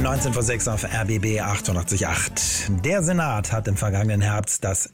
19:06 auf RBB 88.8. Der Senat hat im vergangenen Herbst das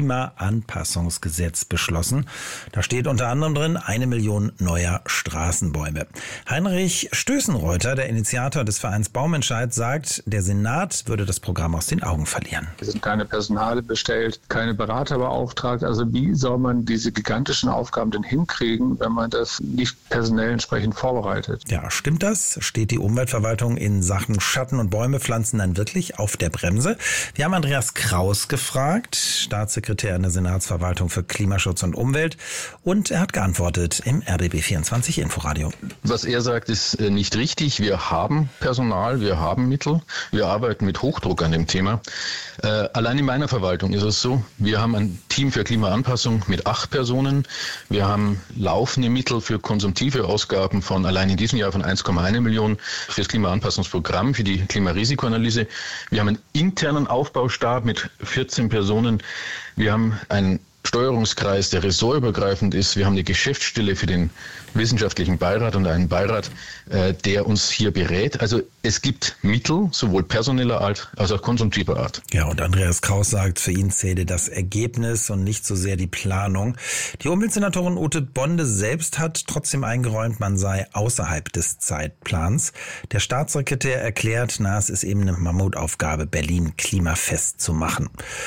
Klimaanpassungsgesetz beschlossen. Da steht unter anderem drin 1 Million neuer Straßenbäume. Heinrich Stößenreuter, der Initiator des Vereins Baumentscheid, sagt, der Senat würde das Programm aus den Augen verlieren. Es sind keine Personale bestellt, keine Berater beauftragt. Also wie soll man diese gigantischen Aufgaben denn hinkriegen, wenn man das nicht personell entsprechend vorbereitet? Ja, stimmt das? Steht die Umweltverwaltung in Sachen Schatten- und Bäume pflanzen dann wirklich auf der Bremse? Wir haben Andreas Kraus gefragt, Staatssekretär in der Senatsverwaltung für Klimaschutz und Umwelt, und er hat geantwortet im RBB 24 Inforadio. Was er sagt, ist nicht richtig. Wir haben Personal, wir haben Mittel, wir arbeiten mit Hochdruck an dem Thema. Allein in meiner Verwaltung ist es so, wir haben ein Team für Klimaanpassung mit 8 Personen. Wir haben laufende Mittel für konsumtive Ausgaben von allein in diesem Jahr von 1,1 Millionen für das Klimaanpassungsprogramm, für die Klimarisikoanalyse. Wir haben einen internen Aufbaustab mit 14 Personen. Wir haben einen Steuerungskreis, der ressortübergreifend ist. Wir haben eine Geschäftsstelle für den wissenschaftlichen Beirat und einen Beirat, der uns hier berät. Also es gibt Mittel, sowohl personeller Art als auch konsumtiver Art. Ja, und Andreas Kraus sagt, für ihn zähle das Ergebnis und nicht so sehr die Planung. Die Umweltsenatorin Ute Bonde selbst hat trotzdem eingeräumt, man sei außerhalb des Zeitplans. Der Staatssekretär erklärt, es ist eben eine Mammutaufgabe, Berlin klimafest zu machen.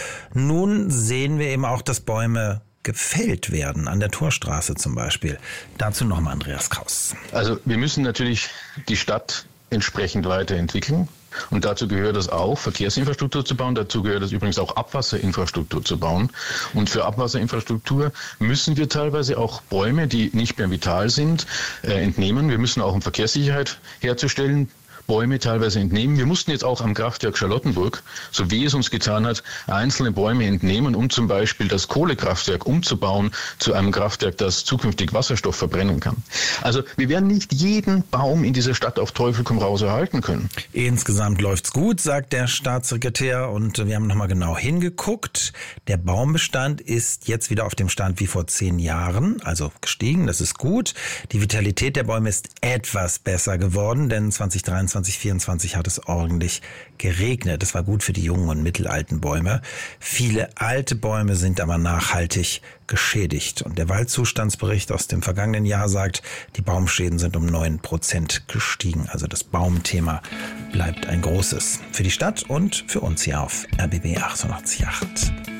Nun sehen wir eben auch, dass Bäume gefällt werden, an der Torstraße zum Beispiel. Dazu nochmal Andreas Kraus. Also wir müssen natürlich die Stadt entsprechend weiterentwickeln. Und dazu gehört es auch, Verkehrsinfrastruktur zu bauen. Dazu gehört es übrigens auch, Abwasserinfrastruktur zu bauen. Und für Abwasserinfrastruktur müssen wir teilweise auch Bäume, die nicht mehr vital sind, entnehmen. Wir müssen auch, um Verkehrssicherheit herzustellen, Bäume teilweise entnehmen. Wir mussten jetzt auch am Kraftwerk Charlottenburg, so wie es uns getan hat, einzelne Bäume entnehmen, um zum Beispiel das Kohlekraftwerk umzubauen zu einem Kraftwerk, das zukünftig Wasserstoff verbrennen kann. Also wir werden nicht jeden Baum in dieser Stadt auf Teufel komm raus erhalten können. Insgesamt läuft's gut, sagt der Staatssekretär, und wir haben nochmal genau hingeguckt. Der Baumbestand ist jetzt wieder auf dem Stand wie vor 10 Jahren, also gestiegen, das ist gut. Die Vitalität der Bäume ist etwas besser geworden, denn 2023, 2024 hat es ordentlich geregnet. Das war gut für die jungen und mittelalten Bäume. Viele alte Bäume sind aber nachhaltig geschädigt. Und der Waldzustandsbericht aus dem vergangenen Jahr sagt, die Baumschäden sind um 9% gestiegen. Also das Baumthema bleibt ein großes für die Stadt und für uns hier auf RBB 88.8.